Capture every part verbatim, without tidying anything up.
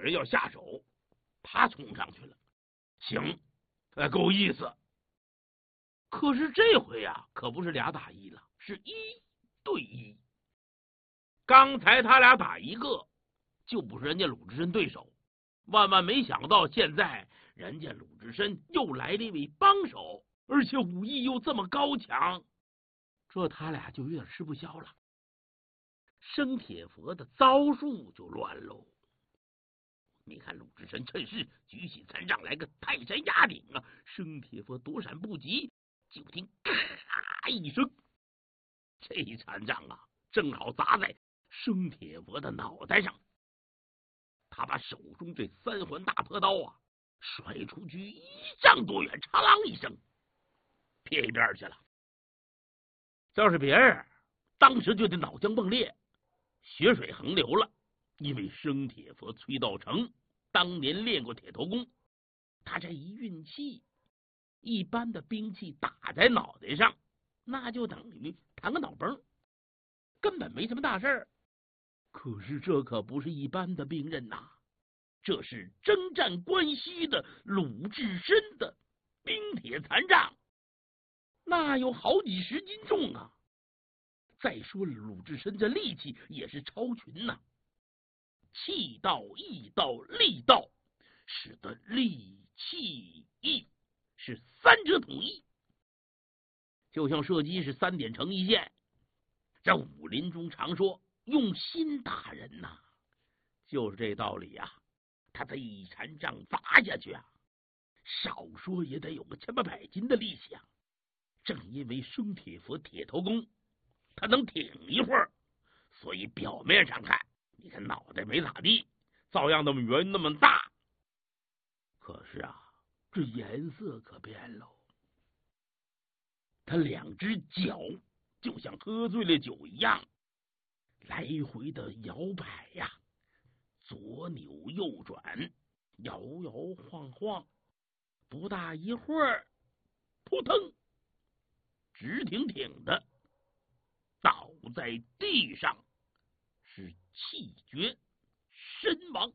人要下手，他冲上去了。行，呃，够意思。可是这回啊，可不是俩打一了，是一对一。刚才他俩打一个，就不是人家鲁智深对手。万万没想到，现在人家鲁智深又来了一位帮手，而且武艺又这么高强，这他俩就有点吃不消了。生铁佛的招数就乱喽。你看鲁智深趁势举起残杖来个泰山压顶啊！生铁佛躲闪不及，就听咔一声，这残杖啊，正好砸在生铁佛的脑袋上。他把手中这三环大破刀啊甩出去一丈多远，嚓啷一声撇一边去了。要是别人，当时就得脑浆迸裂，血水横流了。因为生铁佛崔道成当年练过铁头功，他这一运气，一般的兵器打在脑袋上，那就等于弹个脑崩，根本没什么大事儿。可是这可不是一般的兵刃呐，这是征战关西的鲁智深的冰铁残杖，那有好几十斤重啊！再说鲁智深这力气也是超群呐、啊，气道、义道、力道，使得力气义是三者统一，就像射击是三点成一线。这武林中常说用心打人呐、啊，就是这道理啊。他这一禅杖砸下去啊，少说也得有个千八百斤的力气啊。正因为生铁佛铁头功，他能挺一会儿，所以表面上看，你看脑袋没咋地，照样那么圆那么大。可是啊，这颜色可变喽。他两只脚就像喝醉了酒一样，来回的摇摆呀、啊，左扭右转，摇摇晃晃，不大一会儿，扑腾，直挺挺的倒在地上，是气绝身亡。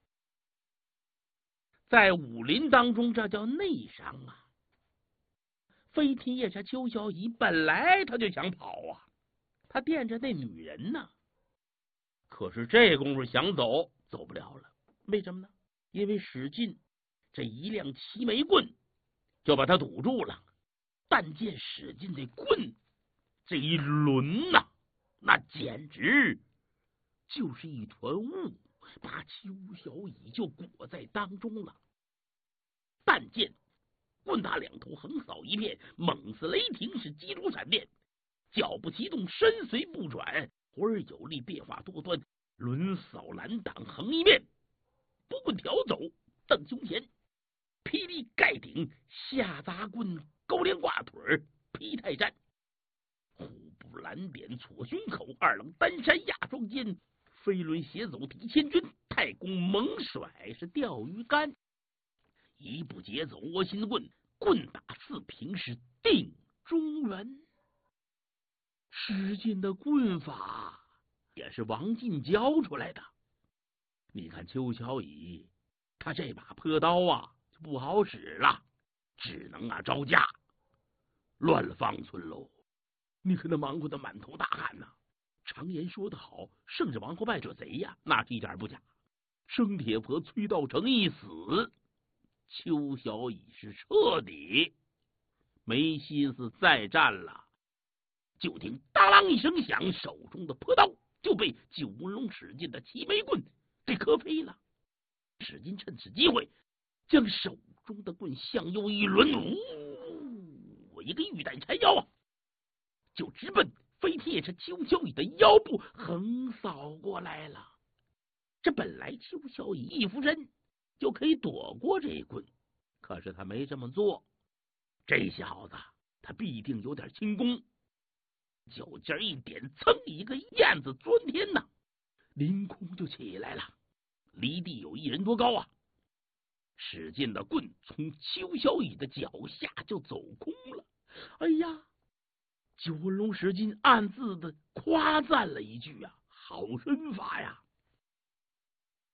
在武林当中，这叫内伤啊。飞天夜叉邱小乙本来他就想跑啊，他惦着那女人呢。可是这功夫想走，走不了了。为什么呢？因为史进这一辆齐眉棍就把他堵住了。但见史进这棍这一抡呐、啊，那简直就是一团雾，把邱小乙就裹在当中了。但见棍打两头横扫一片，猛似雷霆，是急如闪电，脚步齐动，身随不转，活儿有力，变化多端，抡扫拦挡横一面，不棍挑走蹬胸前，霹雳盖顶下砸棍，勾连挂腿劈泰山，虎步蓝点戳胸口，二郎单山压双肩，飞轮斜走提千钧，太公猛甩是钓鱼竿，一步节走窝心棍，棍打四平是定中原。史进的棍法也是王进教出来的。你看邱小乙他这把破刀啊就不好使了，只能啊招架，乱了方寸喽。你看他忙活的满头大汗呐、啊。常言说得好，胜者王后败者贼呀，那是一点不假。生铁佛崔道成一死，邱小乙是彻底没心思再战了。就听当啷一声响，手中的破刀就被九纹龙史进的齐眉棍给磕飞了。史进趁此机会将手中的棍向右一抡，呜，我一个玉带缠腰啊，就直奔飞天夜叉邱小乙的腰部横扫过来了。这本来邱小乙一俯身就可以躲过这一棍，可是他没这么做。这小子他必定有点轻功，脚尖一点，噌一个燕子钻天呐，凌空就起来了，离地有一人多高啊。使劲的棍从邱小乙的脚下就走空了。哎呀，九纹龙史进暗自的夸赞了一句啊，好身法呀！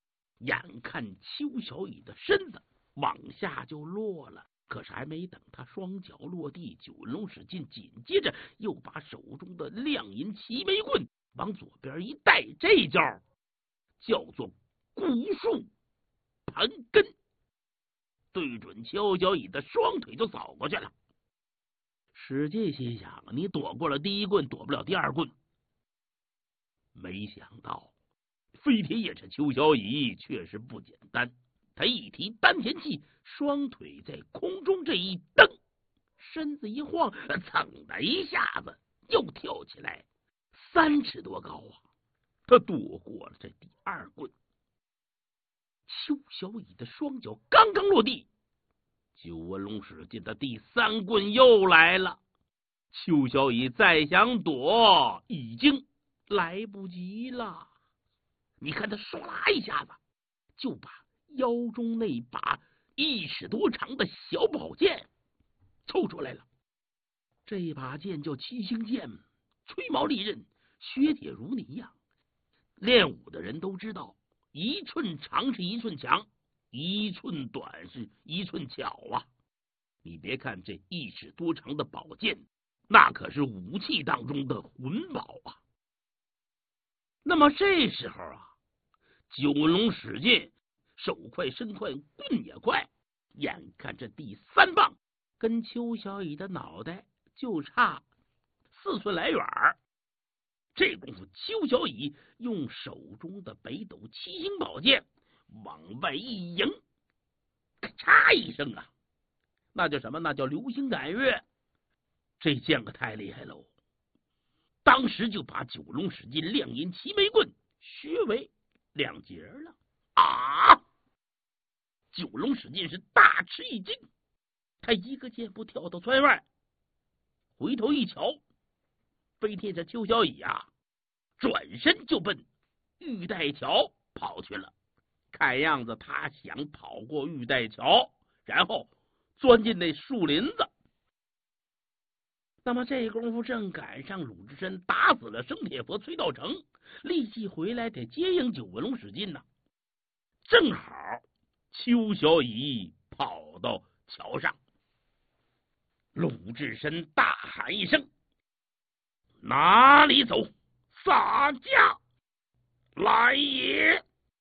眼看邱小乙的身子往下就落了，可是还没等他双脚落地，九纹龙史进紧接着又把手中的亮银齐眉棍往左边一带，这招叫做古树盘根，对准邱小乙的双腿就扫过去了。史进心想，你躲过了第一棍，躲不了第二棍。没想到飞天夜叉邱小乙确实不简单，他一提丹田气，双腿在空中这一蹬，身子一晃，噌的一下子又跳起来三尺多高啊！他躲过了这第二棍。邱小乙的双脚刚刚落地，九纹龙史进的第三棍又来了。邱小乙再想躲，已经来不及了。你看他唰啦一下子就把腰中那把一尺多长的小宝剑抽出来了。这把剑叫七星剑，吹毛利刃，削铁如泥呀。练武的人都知道，一寸长是一寸强，一寸短是一寸巧啊。你别看这一尺多长的宝剑，那可是武器当中的魂宝啊。那么这时候啊，九纹龙史进手快身快棍也快，眼看这第三棒跟邱小乙的脑袋就差四寸来远儿。这功夫，邱小乙用手中的北斗七星宝剑往外一迎，咔嚓一声啊，那叫什么？那叫流星赶月。这剑可太厉害喽！当时就把九龙史进亮银齐眉棍削为两截了啊！九龙史进是大吃一惊，他一个箭步跳到川外，回头一瞧，飞天这邱小乙啊，转身就奔玉带桥跑去了。看样子他想跑过玉带桥，然后钻进那树林子。那么这功夫正赶上鲁智深打死了生铁佛崔道成，立即回来得接应九纹龙史进呢。正好邱小乙跑到桥上，鲁智深大喊一声：“哪里走？洒驾来也！”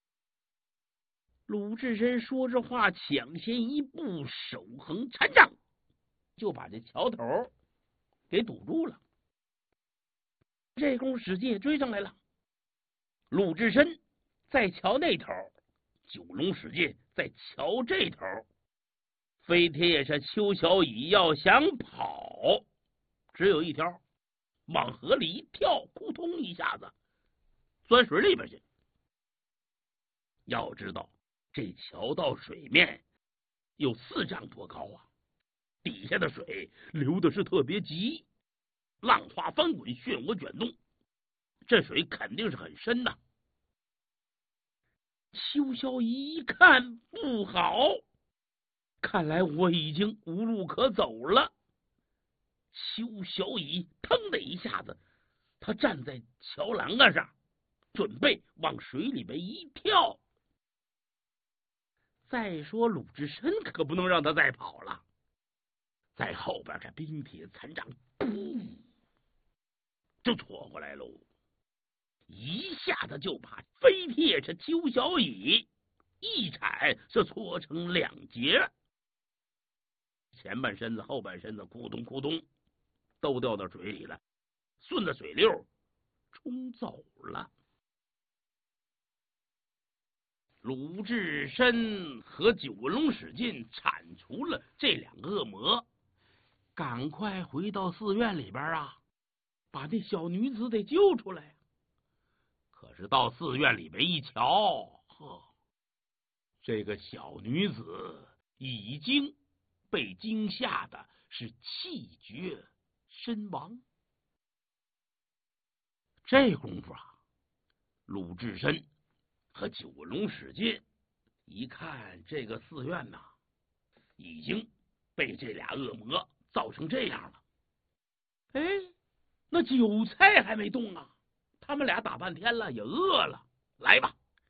鲁智深说着话，抢先一步，手横禅杖，就把这桥头给堵住了。这功夫史进也追上来了，鲁智深在桥那头，九龙史进在桥这头。飞天夜叉邱小乙要想跑，只有一条，往河里一跳，扑通一下子钻水里边去。要知道这桥到水面有四丈多高啊，底下的水流的是特别急，浪花翻滚，漩涡卷动，这水肯定是很深的。邱小乙一看不好，看来我已经无路可走了。邱小乙腾的一下子，他站在桥栏杆上，准备往水里边一跳。再说鲁智深可不能让他再跑了，在后边这冰铁残杖噗就戳过来喽，一下子就把飞天夜叉邱小乙一铲是搓成两截，前半身子后半身子咕咚咕咚都掉到水里了，顺着水流冲走了。鲁智深和九纹龙史进铲除了这两个恶魔，赶快回到寺院里边啊，把那小女子得救出来。可是到寺院里边一瞧，呵，这个小女子已经被惊吓的是气绝身亡。这功夫啊，鲁智深和九纹龙史进一看这个寺院呐、啊，已经被这俩恶魔造成这样了。哎，那韭菜还没动啊，他们俩打半天了，也饿了。来吧，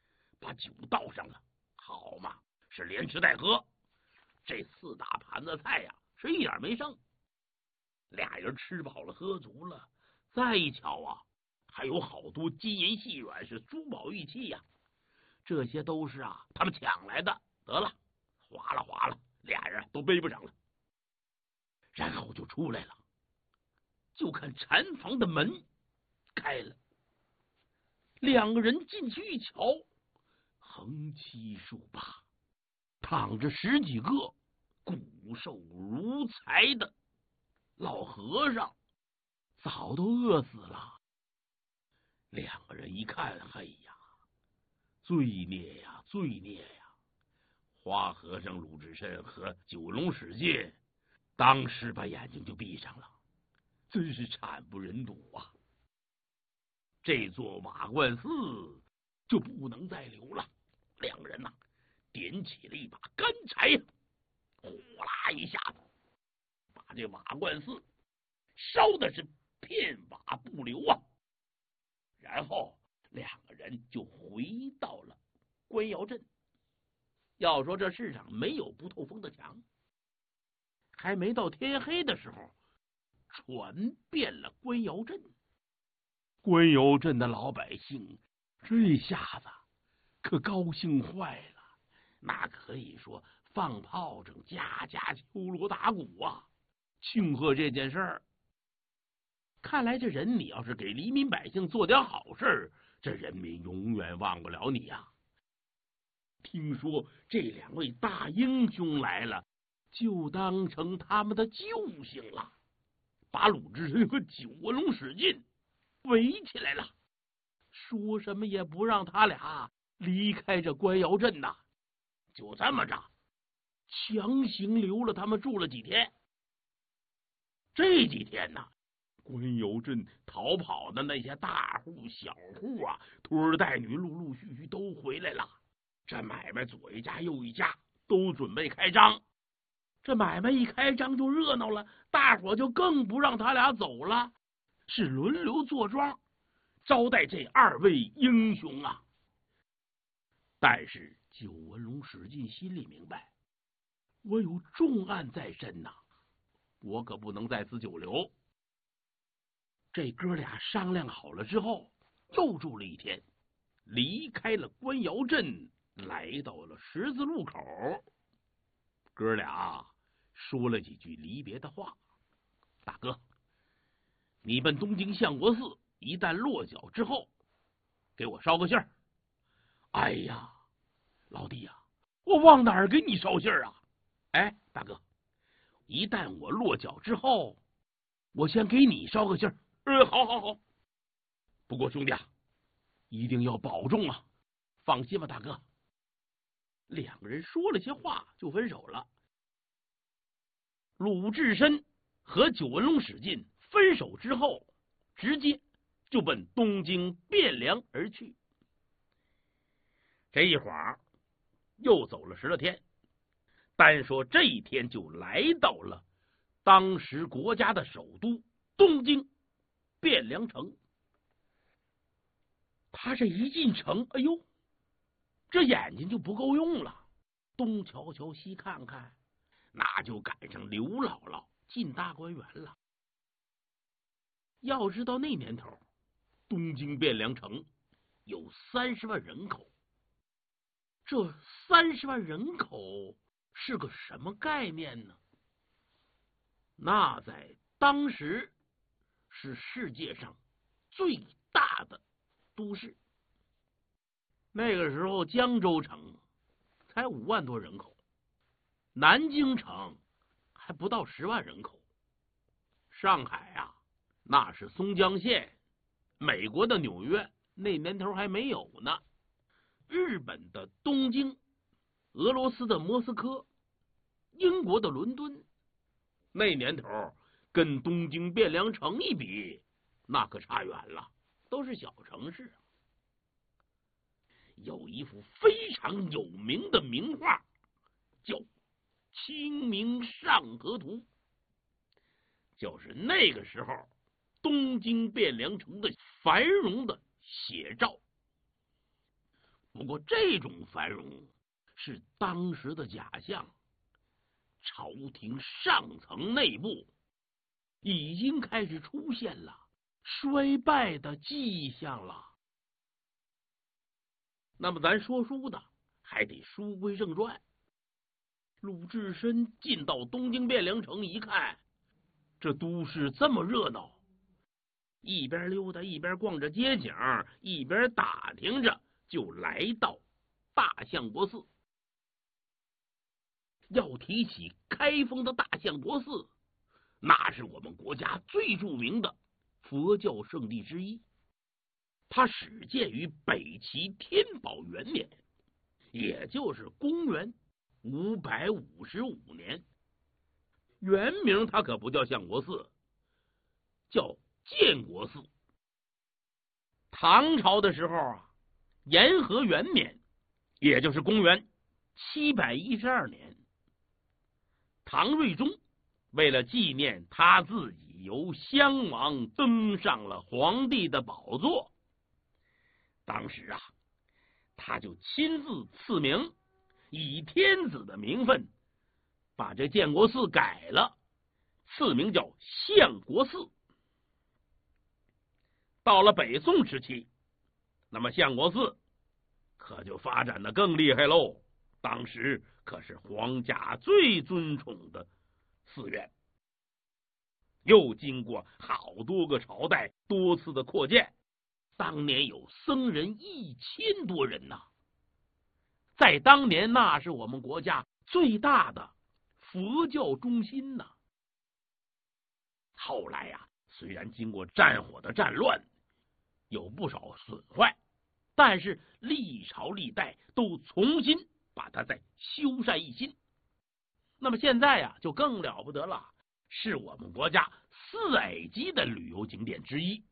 把酒倒上了。好嘛，是连吃带喝，这四大盘子菜呀，是一点没剩。俩人吃饱了喝足了，再一瞧啊，还有好多金银细软，是珠宝玉器呀、啊，这些都是啊他们抢来的。得了，划了划了，俩人都背不上了。然后就出来了，就看禅房的门开了，两个人进去一瞧，横七竖八躺着十几个骨瘦如柴的老和尚，早都饿死了。两个人一看，嘿呀，罪孽呀，罪孽呀！花和尚鲁智深和九龙史进当时把眼睛就闭上了，真是惨不忍睹啊！这座瓦罐寺就不能再留了。两个人呐、啊，点起了一把干柴呀，呼啦一下子把这瓦罐寺烧的是片瓦不留啊。然后两个人就回到了官窑镇。要说这世上没有不透风的墙，还没到天黑的时候，传遍了官窑镇。官窑镇的老百姓这下子可高兴坏了，那可以说放炮仗，家家敲锣打鼓啊，庆贺这件事儿。看来这人，你要是给黎民百姓做点好事，这人民永远忘不了你呀、啊。听说这两位大英雄来了，就当成他们的救星了，把鲁智深和九纹龙史进围起来了，说什么也不让他俩离开这官窑镇呐。就这么着，强行留了他们住了几天。这几天呢，官窑镇逃跑的那些大户小户啊，拖儿带女陆陆续续都回来了。这买卖左一家右一家都准备开张，这买卖一开张就热闹了，大伙就更不让他俩走了，是轮流坐庄招待这二位英雄啊。但是九纹龙史进心里明白，我有重案在身呐、啊，我可不能在此久留。这哥俩商量好了之后，又住了一天，离开了官窑镇，来到了十字路口。哥俩说了几句离别的话。大哥，你奔东京相国寺，一旦落脚之后，给我捎个信儿。哎呀，老弟呀、啊，我往哪儿给你捎信儿啊？哎，大哥，一旦我落脚之后，我先给你捎个信儿。嗯，好好好。不过兄弟啊，一定要保重啊！放心吧，大哥。两个人说了些话，就分手了。鲁智深和九纹龙史进分手之后，直接就奔东京汴梁而去。这一晃又走了十来天，单说这一天就来到了当时国家的首都东京汴梁城。他这一进城，哎呦，这眼睛就不够用了，东瞧瞧西看看，那就赶上刘姥姥进大观园了。要知道那年头，东京汴梁城有三十万人口，这三十万人口是个什么概念呢？那在当时是世界上最大的都市。那个时候江州城才五万多人口，南京城还不到十万人口，上海啊那是松江县，美国的纽约那年头还没有呢，日本的东京，俄罗斯的莫斯科，英国的伦敦，那年头跟东京汴梁城一比，那可差远了，都是小城市。有一幅非常有名的名画，叫《清明上河图》，就是那个时候东京汴梁城的繁荣的写照。 不过这种繁荣是当时的假象，朝廷上层内部已经开始出现了衰败的迹象了。那么咱说书的还得书归正传。鲁智深进到东京汴梁城一看，这都市这么热闹，一边溜达一边逛着街景，一边打听着，就来到大相国寺。要提起开封的大相国寺，那是我们国家最著名的佛教圣地之一。它始建于北齐天宝元年，也就是公元五百五十五年。原名它可不叫相国寺，叫建国寺。唐朝的时候啊，延和元年，也就是公元七百一十二年，唐睿宗为了纪念他自己由襄王登上了皇帝的宝座，当时啊，他就亲自赐名，以天子的名分把这建国寺改了，赐名叫相国寺。到了北宋时期，那么相国寺可就发展的更厉害喽。当时可是皇家最尊崇的寺院，又经过好多个朝代多次的扩建，当年有僧人一千多人呐、啊，在当年那是我们国家最大的佛教中心呐、啊。后来呀、啊，虽然经过战火的战乱，有不少损坏，但是历朝历代都重新把它再修缮一新。那么现在呀、啊，就更了不得了，是我们国家四 A 级的旅游景点之一。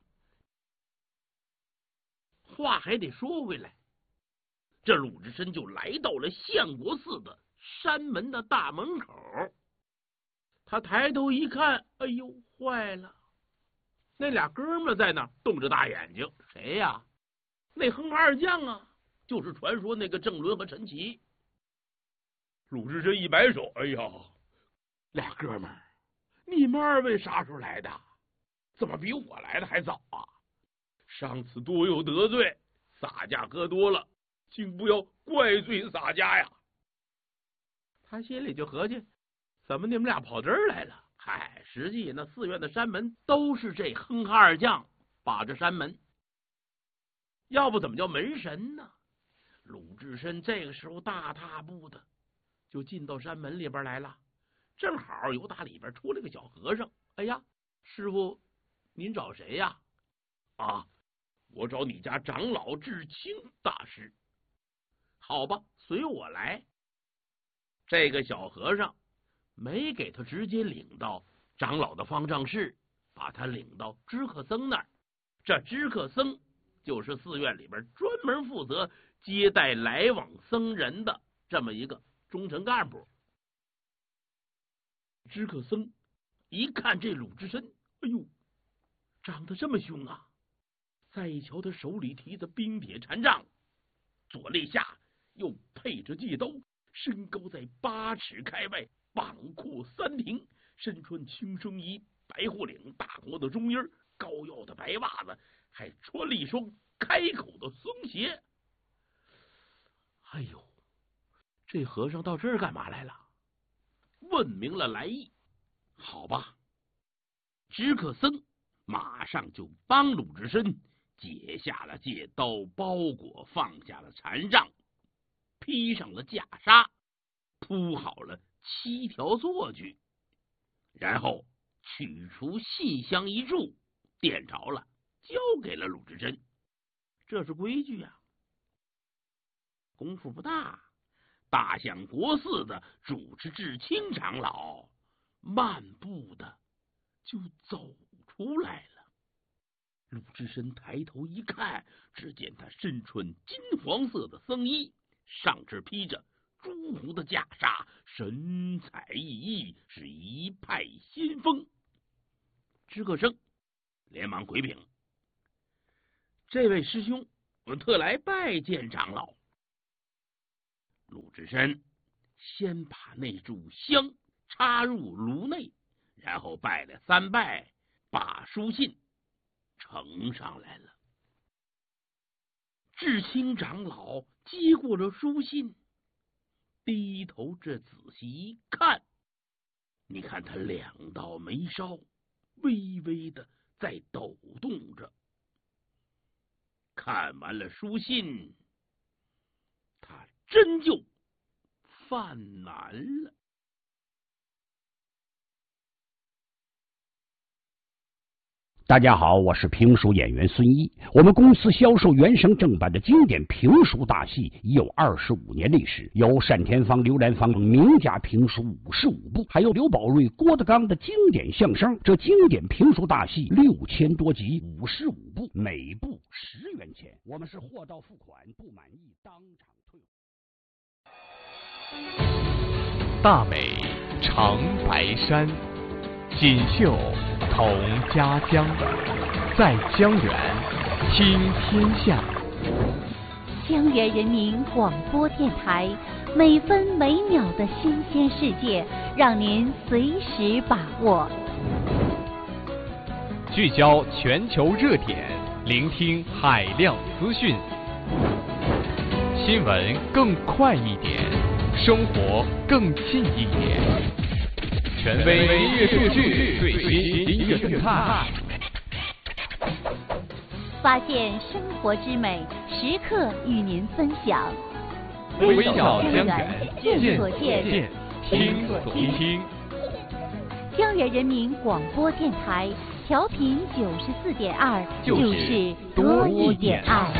话还得说回来，这鲁智深就来到了相国寺的山门的大门口。他抬头一看，哎呦，坏了！那俩哥们在那瞪着大眼睛，谁呀？那哼哈二将啊，就是传说那个郑伦和陈奇。鲁智深一摆手，哎呀，俩哥们，你们二位啥时候来的？怎么比我来的还早啊？上次多有得罪，洒家喝多了，请不要怪罪洒家呀。他心里就合计，怎么你们俩跑这儿来了？嗨，实际那寺院的山门都是这哼哈二将把着山门，要不怎么叫门神呢？鲁智深这个时候大踏步的就进到山门里边来了，正好由打里边出来个小和尚。哎呀，师傅，您找谁呀？啊，我找你家长老智清大师。好吧，随我来。这个小和尚没给他直接领到长老的方丈室，把他领到知客僧那儿。这知客僧就是寺院里边专门负责接待来往僧人的这么一个中层干部。知客僧一看这鲁智深，哎呦，长得这么凶啊！再一瞧他手里提着冰铁禅杖，左肋下又配着戒刀，身高在八尺开外，膀阔三庭，身穿青生衣、白虎领、大国的中衣，高腰的白袜子，还穿了一双开口的松鞋。哎呦，这和尚到这儿干嘛来了？问明了来意，好吧，知客僧马上就帮鲁智深解下了戒刀，包裹放下了禅杖，披上了袈裟，铺好了七条坐具，然后取出信箱一柱，点着了，交给了鲁智深。这是规矩啊。功夫不大，大相国寺的主持智清长老漫步的就走出来了。鲁智深抬头一看，只见他身穿金黄色的僧衣，上身披着朱红的袈裟，神采奕奕，是一派仙风。知客僧连忙回禀：这位师兄，我特来拜见长老。 鲁智深先把那炷香插入炉内，然后拜了三拜，把书信呈上来了。智清长老接过了书信，低头这仔细一看，你看他两道眉梢微微的在抖动着。看完了书信，他真就犯难了。 大家好，我是评书演员孙一。我们公司销售原声正版的经典评书大戏已有二十五年历史，有单田芳、刘兰芳名家评书五十五部，还有刘宝瑞、郭德纲的经典相声。这经典评书大戏六千多集，五十五部，每部十元钱。我们是货到付款，不满意当场退。 大美长白山，锦绣同家乡，在江源听天下。 江源人民广播电台，每分每秒的新鲜世界，让您随时把握。 聚焦全球热点，聆听海量资讯，新闻更快一点，生活更近一点。权威音乐数据，最新音乐动态， 发现生活之美，时刻与您分享。 微笑江源， 见所见， 听所听。 江源人民广播电台，调频九十四点二，就是多一点爱。